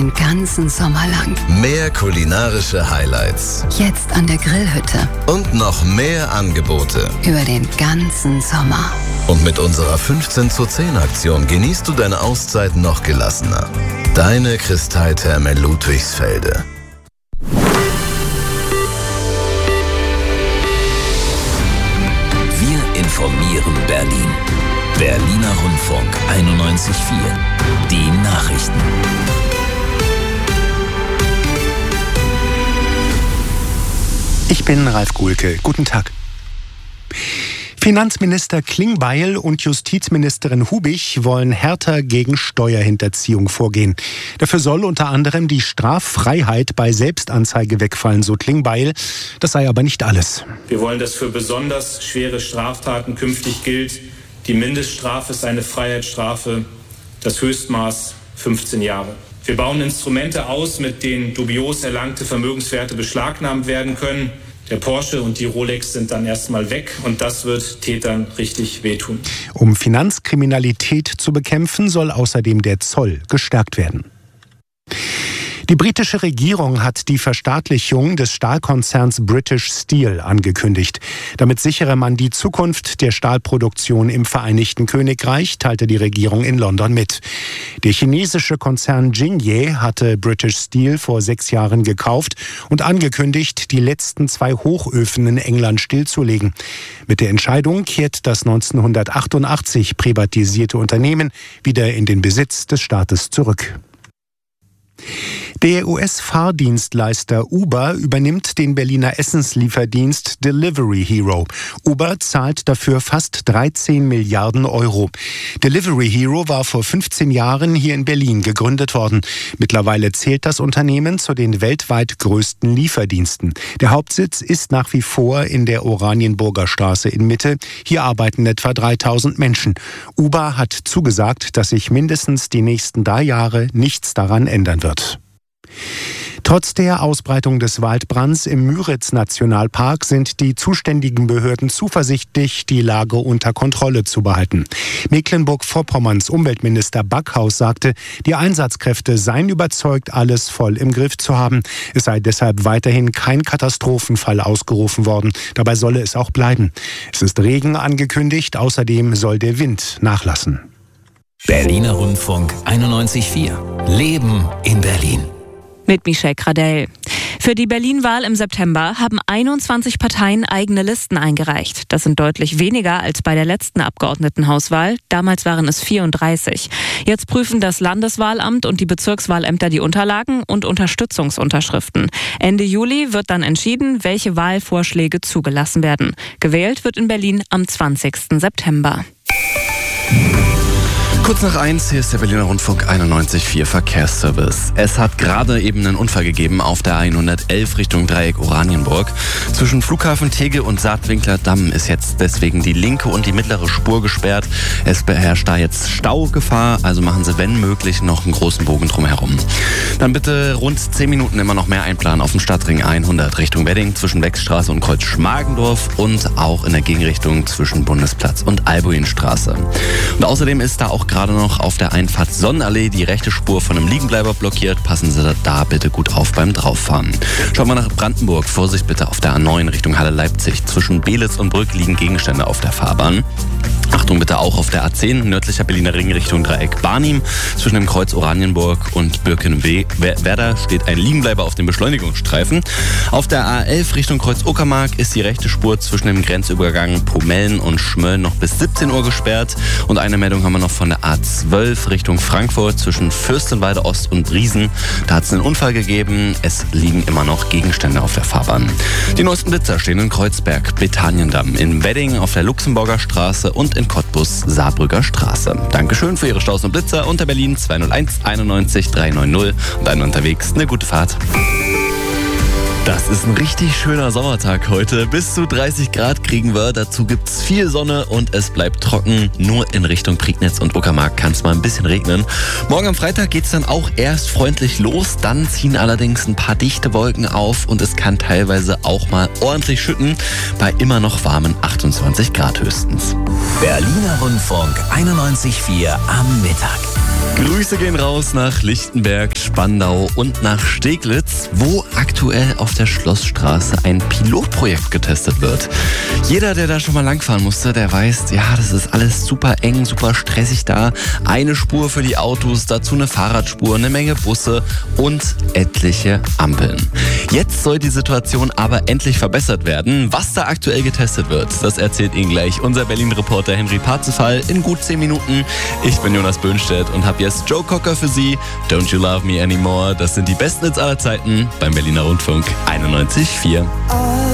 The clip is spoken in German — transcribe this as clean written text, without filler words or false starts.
den ganzen Sommer lang. Mehr kulinarische Highlights. Jetzt an der Grillhütte. Und noch mehr Angebote. Über den ganzen Sommer. Und mit unserer 15:10 genießt du deine Auszeit noch gelassener. Deine Kristalltherme Ludwigsfelde. Wir informieren Berlin. Berliner Rundfunk 91.4. Die Nachrichten. Ich bin Ralf Guhlke. Guten Tag. Finanzminister Klingbeil und Justizministerin Hubich wollen härter gegen Steuerhinterziehung vorgehen. Dafür soll unter anderem die Straffreiheit bei Selbstanzeige wegfallen, so Klingbeil. Das sei aber nicht alles. Wir wollen, dass für besonders schwere Straftaten künftig gilt, die Mindeststrafe ist eine Freiheitsstrafe, das Höchstmaß 15 Jahre. Wir bauen Instrumente aus, mit denen dubios erlangte Vermögenswerte beschlagnahmt werden können. Der Porsche und die Rolex sind dann erstmal weg und das wird Tätern richtig wehtun. Um Finanzkriminalität zu bekämpfen, soll außerdem der Zoll gestärkt werden. Die britische Regierung hat die Verstaatlichung des Stahlkonzerns British Steel angekündigt. Damit sichere man die Zukunft der Stahlproduktion im Vereinigten Königreich, teilte die Regierung in London mit. Der chinesische Konzern Jinye hatte British Steel vor 6 Jahren gekauft und angekündigt, die letzten 2 Hochöfen in England stillzulegen. Mit der Entscheidung kehrt das 1988 privatisierte Unternehmen wieder in den Besitz des Staates zurück. Der US-Fahrdienstleister Uber übernimmt den Berliner Essenslieferdienst Delivery Hero. Uber zahlt dafür fast 13 Milliarden Euro. Delivery Hero war vor 15 Jahren hier in Berlin gegründet worden. Mittlerweile zählt das Unternehmen zu den weltweit größten Lieferdiensten. Der Hauptsitz ist nach wie vor in der Oranienburger Straße in Mitte. Hier arbeiten etwa 3000 Menschen. Uber hat zugesagt, dass sich mindestens die nächsten 3 Jahre nichts daran ändern wird. Trotz der Ausbreitung des Waldbrands im Müritz-Nationalpark sind die zuständigen Behörden zuversichtlich, die Lage unter Kontrolle zu behalten. Mecklenburg-Vorpommerns Umweltminister Backhaus sagte, die Einsatzkräfte seien überzeugt, alles voll im Griff zu haben. Es sei deshalb weiterhin kein Katastrophenfall ausgerufen worden. Dabei solle es auch bleiben. Es ist Regen angekündigt, außerdem soll der Wind nachlassen. Berliner Rundfunk 91.4. Leben in Berlin. Mit Michelle Gradell. Für die Berlin-Wahl im September haben 21 Parteien eigene Listen eingereicht. Das sind deutlich weniger als bei der letzten Abgeordnetenhauswahl. Damals waren es 34. Jetzt prüfen das Landeswahlamt und die Bezirkswahlämter die Unterlagen und Unterstützungsunterschriften. Ende Juli wird dann entschieden, welche Wahlvorschläge zugelassen werden. Gewählt wird in Berlin am 20. September. Kurz nach 1, hier ist der Berliner Rundfunk 91.4 Verkehrsservice. Es hat gerade eben einen Unfall gegeben auf der A111 Richtung Dreieck Oranienburg. Zwischen Flughafen Tegel und Saatwinkler Damm ist jetzt deswegen die linke und die mittlere Spur gesperrt. Es beherrscht da jetzt Staugefahr, also machen Sie, wenn möglich, noch einen großen Bogen drumherum. Dann bitte rund 10 Minuten immer noch mehr einplanen auf dem Stadtring 100 Richtung Wedding zwischen Wechsstraße und Kreuz Schmargendorf und auch in der Gegenrichtung zwischen Bundesplatz und Albuinstraße. Und außerdem ist da auch gerade noch auf der Einfahrt Sonnenallee die rechte Spur von einem Liegenbleiber blockiert. Passen Sie da bitte gut auf beim Drauffahren. Schauen wir nach Brandenburg. Vorsicht bitte auf der A9 Richtung Halle-Leipzig. Zwischen Belitz und Brück liegen Gegenstände auf der Fahrbahn. Achtung bitte auch auf der A10 nördlicher Berliner Ring Richtung Dreieck Barnim. Zwischen dem Kreuz Oranienburg und Birkenwerder steht ein Liegenbleiber auf dem Beschleunigungsstreifen. Auf der A11 Richtung Kreuz Uckermark ist die rechte Spur zwischen dem Grenzübergang Pomellen und Schmölln noch bis 17 Uhr gesperrt. Und eine Meldung haben wir noch von der A12 Richtung Frankfurt zwischen Fürstenwalde Ost und Briesen. Da hat es einen Unfall gegeben. Es liegen immer noch Gegenstände auf der Fahrbahn. Die neuesten Blitzer stehen in Kreuzberg, Betaniendamm, in Wedding auf der Luxemburger Straße und in Cottbus Saarbrücker Straße. Dankeschön für Ihre Staus und Blitzer unter Berlin 201 91 390 und dann unterwegs eine gute Fahrt. Das ist ein richtig schöner Sommertag heute. Bis zu 30 Grad kriegen wir. Dazu gibt's viel Sonne und es bleibt trocken. Nur in Richtung Prignitz und Uckermark kann es mal ein bisschen regnen. Morgen am Freitag geht's dann auch erst freundlich los. Dann ziehen allerdings ein paar dichte Wolken auf und es kann teilweise auch mal ordentlich schütten. Bei immer noch warmen 28 Grad höchstens. Berliner Rundfunk 91.4 am Mittag. Grüße gehen raus nach Lichtenberg, Spandau und nach Steglitz, wo aktuell auf der Schlossstraße ein Pilotprojekt getestet wird. Jeder, der da schon mal langfahren musste, der weiß, ja, das ist alles super eng, super stressig da. Eine Spur für die Autos, dazu eine Fahrradspur, eine Menge Busse und etliche Ampeln. Jetzt soll die Situation aber endlich verbessert werden. Was da aktuell getestet wird, das erzählt Ihnen gleich unser Berlin-Reporter Henry Parzefall in gut 10 Minuten. Ich bin Jonas Böhnstedt und habe jetzt Joe Cocker für Sie. Don't You Love Me Anymore. Das sind die besten Hits aller Zeiten beim Berliner Rundfunk 91,4.